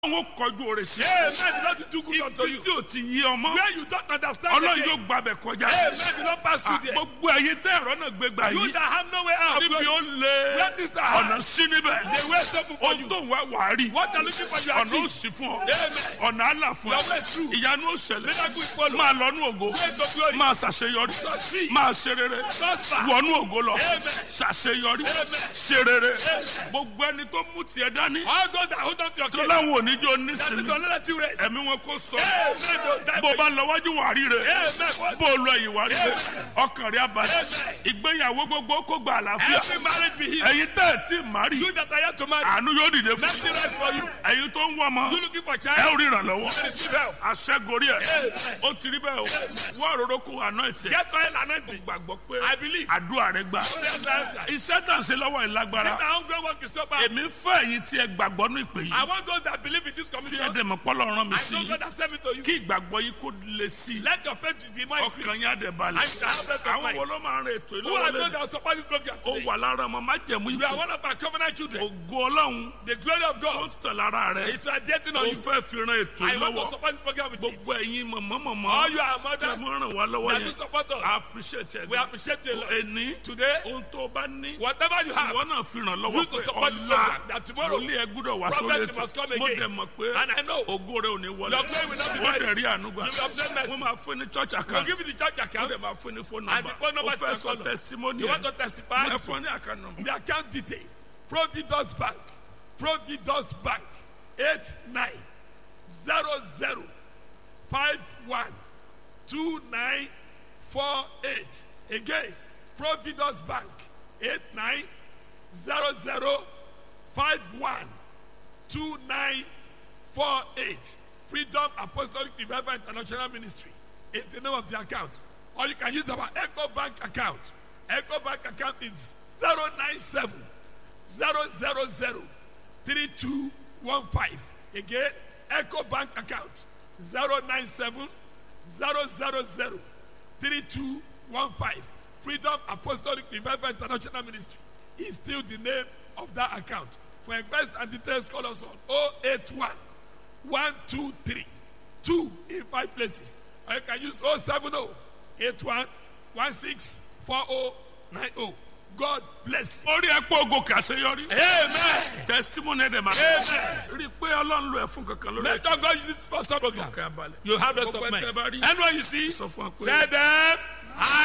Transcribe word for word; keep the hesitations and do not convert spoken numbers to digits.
Wọ́n kọjú oore sí. Amen. The Lord will do good unto you. Ibi tí o ti yí ọmọ. Where you don't understand Ọlọ́run again. yóò gbàbẹ̀ kọjá. Amen. The Lord pass through there. Gbogbo ẹ̀yin tẹ́ ẹ̀rọ náà gbé gbà You yìí. that have no way out. Níbi ó lé Where this the ọ̀nà heart. sí níbẹ̀. The way is open for Ohun you. tó ń wá wàá rí. What are looking for you Ọ̀nà ó achieve. sì fún ọ. Amen. Ọ̀nà àlà fún Your way ọ. is true. Ìyanu ó ṣẹlẹ̀. Miracle will follow. Máa lọ́nú ògo. Way to glory. Máa ṣàṣeyọrí. Succeed. Máa ṣe rere. Prosper. Wọnú ògo lọ. Amen. Ṣàṣeyọrí. Amen. Ṣe rere. Gbogbo ẹni tó mú tiẹ̀ dání. All those that hold on to your Tó case. láwọn oníjó That is nísìnyí. don't let you rest. Ẹ̀mí wọn kò sọ. Amen. Don't die Bó o for bá you. lọ wájú wà rí rẹ̀. Amen. Bó o lọ ìwà rí rẹ̀. Ọkàn rẹ̀ abalẹ̀. Amen. Ìgbéyàwó gbogbo kó gba àlàáfíà. Every marriage be healed. Ẹ̀yin tẹ́ ẹ̀ tí ì má rí. You that are yet to marry. Àánú yóò dìde fún Let me rest for you. ẹ̀yin tó ń wọ́ ọmọ. You looking for Ẹ child. ò rí ìrànlọ́wọ́. Receive help. Aṣẹ́gorí ẹ̀. Amen. Ó ti rí bẹ́ẹ̀ o. Wọ́n òróró kó àná ìtẹ̀. Get oil and anointing. Gbàgbọ́ pé I believe. àdúrà rẹ̀ gbà. Yes, answer. Iṣẹ́ tà ń ṣe lọ́wọ́ ìlágbára. If our own work is so bad. Èmi fẹ́ ẹ̀yin tí ẹ gbàgbọ́ ní ìpè I yìí. want those that believe in this Tí ẹ commission. dẹ̀ mọ̀ pọ́lọ́ rán mi I sí know i. God has sent me to you. Kí ìgbàgbọ́ yìí kó le sí i. Let your faith be more Ọkàn increased. yín á dẹ̀ I balẹ̀. shall have rest of Àwọn mind. wo ló máa ń rin ètò Who are those ìlọ́wọ́lẹ́? that will support this program Ó today? wà lára ọmọ májẹ̀mú You are ìpè. one of our covenant children. Ògo Ọlọ́run The glory of ó God tẹ̀ lára rẹ̀. is radiating Ó on you. fẹ́ fi ran ètò I want to ìlọ́wọ́. support this program with it. Gbogbo ẹ̀yin mọ̀mọ́mọ́mọ́. All you are Tẹ̀ mothers mọ́ ràn wá lọ́wọ́ that do yẹn. support I us. appreciate it. We appreciate you a So lot. ẹni Today, ohun tó bá ní. whatever you have, Ìwọ náà fi ràn lọ́wọ́ use to pé support the ọ̀la program. That tomorrow, lórí ẹ gbúdọ̀ wá sórí prophet ètò. must come Mo again. dẹ̀ mọ̀ pé And I know ògo rẹ̀ ò ní wọlé. your glory will not be Wọ́n dẹ̀ buried. rí àánú gbà. You will obtain mercy. Wọ́n máa fún ní church We'll account. give you the church Wọ́n account. dẹ̀ máa fún ní phone And number. the phone number Ó is fẹ́ your sọ phone. testimony You ẹ̀. want to testify? Ẹ fún ní account number. The account detail. Providence Bank. Providence Bank. Eight nine zero zero five one two nine four eight. Again, Providence Bank. Eight nine zero zero five one two nine four eight. Freedom Apostolic Revival International Ministry is the name of the account. Or you can use our Echo Bank account. Echo Bank account is zero nine seven zero zero zero three two one five. Again, Echo Bank account zero nine seven zero zero zero three two one five. Freedom Apostolic Revival International Ministry is still the name of that account. For request and details, call us on oh eight one one two three two in five places. Or you can use oh seven oh eight one one six four oh nine oh. God bless you. Orí ẹ pé ògo kì í àṣeyọrí. Amen. Testimony ẹ̀ dẹ̀ máa. Amen. Rí i pé Ọlọ́run lo ẹ̀ fún kankan lórí Let God use it for some program. Ọkàn abalẹ̀. You have rest Gbogbo of ẹ̀ tẹ́ bá mind. rí. Anyone you see, Sọ fún wa pé. tell them,